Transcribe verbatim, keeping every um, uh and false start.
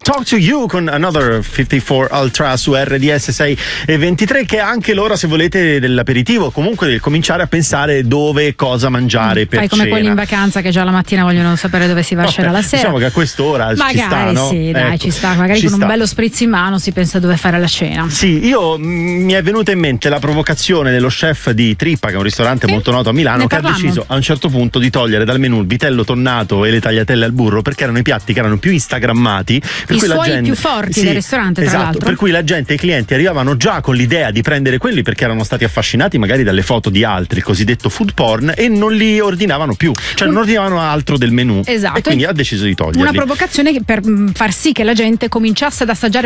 Talk to You con Another cinquantaquattro Ultra su R D S sei e ventitré, che è anche l'ora, se volete, dell'aperitivo, comunque del cominciare a pensare dove e cosa mangiare per Fai come cena. Quelli in vacanza che già la mattina vogliono sapere dove si va a cena la sera. Diciamo che a quest'ora magari ci sta, no? sì, dai, ecco, ci sta, magari ci con sta. un bello spritz in mano si pensa dove fare la cena. Sì, io mh, mi è venuta in mente la provocazione dello chef di Trippa, che è un ristorante sì, molto noto a Milano, che parlammo. ha deciso a un certo punto di togliere dal menù il vitello tonnato e le tagliatelle al burro, perché erano i piatti che erano più instagrammati, per I cui la suoi gente, più forti sì, del ristorante, tra esatto, l'altro. per cui la gente, i clienti arrivavano già con l'idea di prendere quelli perché erano stati affascinati magari dalle foto di altri, il cosiddetto food porn, e non li ordinavano più, cioè Un... non ordinavano altro del menù. Esatto. E quindi ha deciso di toglierli. Una provocazione che per mh, far sì che la gente cominciasse ad assaggiare